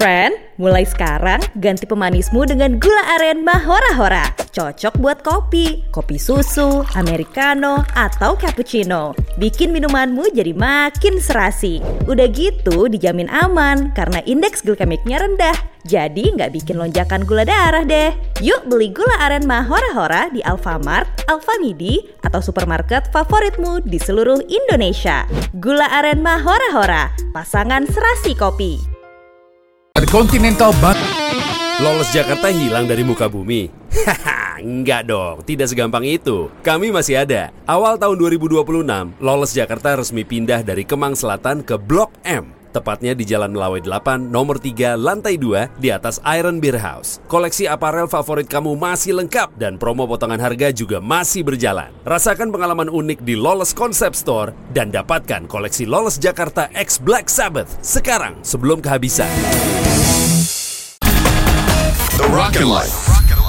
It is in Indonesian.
friend, mulai sekarang ganti pemanismu dengan gula aren Mahora-Hora. Cocok buat kopi susu, americano, atau cappuccino. Bikin minumanmu jadi makin serasi. Udah gitu dijamin aman karena indeks glikemiknya rendah. Jadi nggak bikin lonjakan gula darah deh. Yuk beli gula aren Mahora-Hora di Alfamart, Alfamidi, atau supermarket favoritmu di seluruh Indonesia. Gula aren Mahora-Hora, pasangan serasi kopi. Continental Bank. Lolos Jakarta hilang dari muka bumi? Haha, enggak dong, tidak segampang itu. Kami masih ada. Awal tahun 2026, Lolos Jakarta resmi pindah dari Kemang Selatan ke Blok M. Tepatnya di Jalan Melawai 8, nomor 3, lantai 2, di atas Iron Beer House. Koleksi aparel favorit kamu masih lengkap dan promo potongan harga juga masih berjalan. Rasakan pengalaman unik di Lolos Concept Store dan dapatkan koleksi Lolos Jakarta X Black Sabbath sekarang sebelum kehabisan. The Rock and Life